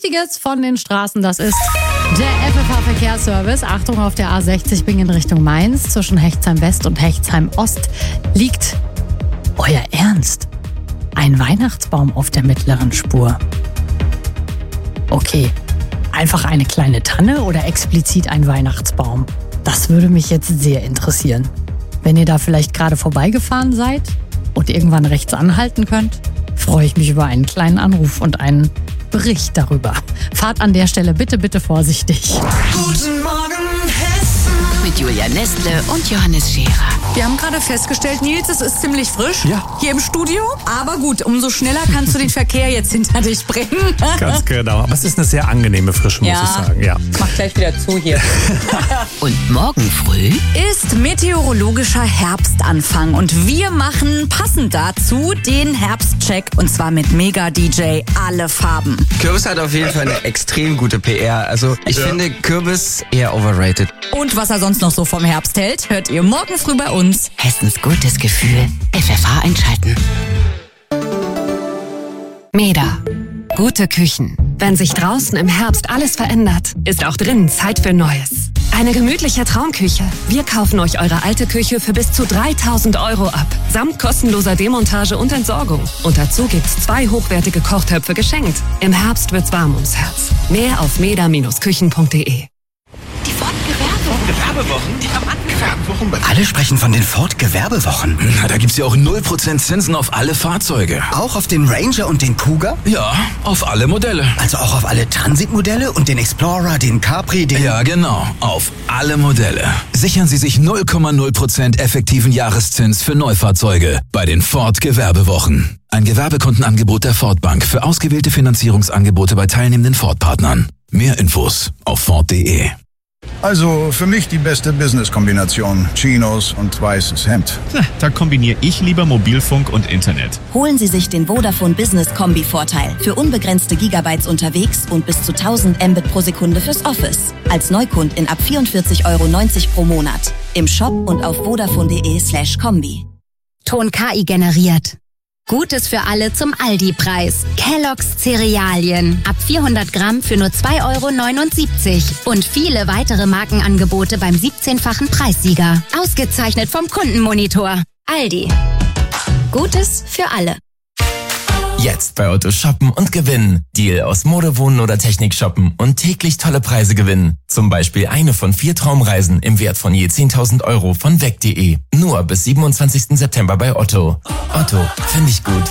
Lustiges von den Straßen. Das ist der FFH-Verkehrsservice. Achtung, auf der A60 Bingen Richtung Mainz. Zwischen Hechtsheim West und Hechtsheim Ost liegt, euer Ernst, ein Weihnachtsbaum auf der mittleren Spur. Okay, einfach eine kleine Tanne oder explizit ein Weihnachtsbaum? Das würde mich jetzt sehr interessieren. Wenn ihr da vielleicht gerade vorbeigefahren seid und irgendwann rechts anhalten könnt, freue ich mich über einen kleinen Anruf und einen Bericht darüber. Fahrt an der Stelle bitte vorsichtig. Guten Morgen, Hessen. Mit Julia Nestle und Johannes Scherer. Wir haben gerade festgestellt, Nils, es ist ziemlich frisch hier im Studio. Aber gut, umso schneller kannst du den Verkehr jetzt hinter dich bringen. Ganz genau. Aber es ist eine sehr angenehme Frische, muss ich sagen. Ja. Mach gleich wieder zu hier. Und morgen früh Ist meteorologischer Herbstanfang und wir machen passend dazu den Herbstcheck und zwar mit Mega-DJ Alle Farben. Kürbis hat auf jeden Fall eine extrem gute PR. Also ich finde Kürbis eher overrated. Und was er sonst noch so vom Herbst hält, hört ihr morgen früh bei uns. Hessens gutes Gefühl. FFH einschalten. Meda. Gute Küchen. Wenn sich draußen im Herbst alles verändert, ist auch drinnen Zeit für Neues. Eine gemütliche Traumküche. Wir kaufen euch eure alte Küche für bis zu 3.000 € ab. Samt kostenloser Demontage und Entsorgung. Und dazu gibt's 2 hochwertige Kochtöpfe geschenkt. Im Herbst wird's warm ums Herz. Mehr auf meda-küchen.de. Die Ford-Gewerbewochen. Die haben angefangen. Alle sprechen von den Ford-Gewerbewochen. Na, da gibt's ja auch 0% Zinsen auf alle Fahrzeuge. Auch auf den Ranger und den Kuga? Ja, auf alle Modelle. Also auch auf alle Transit-Modelle und den Explorer, den Capri, den... Ja, genau. Auf alle Modelle. Sichern Sie sich 0,0% effektiven Jahreszins für Neufahrzeuge bei den Ford-Gewerbewochen. Ein Gewerbekundenangebot der Ford Bank für ausgewählte Finanzierungsangebote bei teilnehmenden Ford-Partnern. Mehr Infos auf Ford.de. Also für mich die beste Business-Kombination. Chinos und weißes Hemd. Da kombiniere ich lieber Mobilfunk und Internet. Holen Sie sich den Vodafone Business Kombi-Vorteil. Für unbegrenzte Gigabytes unterwegs und bis zu 1000 Mbit pro Sekunde fürs Office. Als Neukundin ab 44,90 € pro Monat. Im Shop und auf vodafone.de/kombi. Ton KI generiert. Gutes für alle zum Aldi-Preis. Kellogg's Cerealien. Ab 400 Gramm für nur 2,79 € Und viele weitere Markenangebote beim 17-fachen Preissieger. Ausgezeichnet vom Kundenmonitor. Aldi. Gutes für alle. Jetzt bei Otto shoppen und gewinnen. Deal aus Mode, Wohnen oder Technik shoppen und täglich tolle Preise gewinnen. Zum Beispiel eine von 4 Traumreisen im Wert von je 10.000 € von weg.de. Nur bis 27. September bei Otto. Otto, finde ich gut.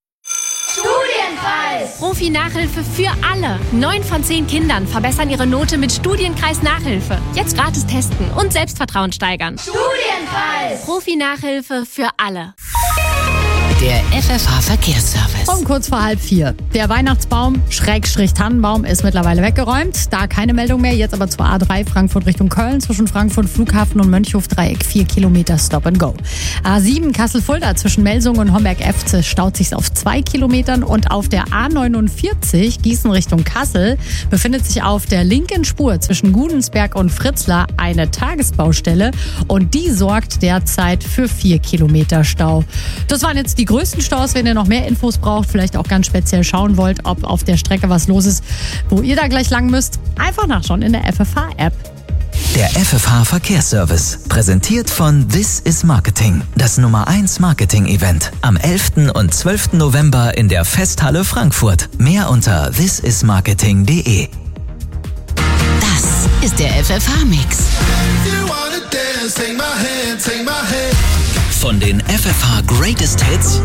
Studienkreis! Profi-Nachhilfe für alle. 9 von 10 Kindern verbessern ihre Note mit Studienkreis-Nachhilfe. Jetzt gratis testen und Selbstvertrauen steigern. Studienkreis! Profi-Nachhilfe für alle. Der FFH-Verkehrsservice. Um kurz vor 3:30. Der Weihnachtsbaum, Tannenbaum, ist mittlerweile weggeräumt. Da keine Meldung mehr. Jetzt aber zur A3 Frankfurt Richtung Köln. Zwischen Frankfurt Flughafen und Mönchhof-Dreieck 4 Kilometer Stop and Go. A7 Kassel-Fulda zwischen Melsungen und Homberg-Efze staut sich auf 2 Kilometern. Und auf der A49 Gießen Richtung Kassel befindet sich auf der linken Spur zwischen Gudensberg und Fritzlar eine Tagesbaustelle. Und die sorgt derzeit für 4 Kilometer Stau. Das waren jetzt die größten Staus. Wenn ihr noch mehr Infos braucht, vielleicht auch ganz speziell schauen wollt, ob auf der Strecke was los ist, wo ihr da gleich lang müsst, einfach nachschauen in der FFH-App. Der FFH-Verkehrsservice, präsentiert von This is Marketing, das Nummer 1 Marketing-Event. Am 11. und 12. November in der Festhalle Frankfurt. Mehr unter thisismarketing.de. Das ist der FFH-Mix. Take my hand, take my hand. Von den FFH Greatest Hits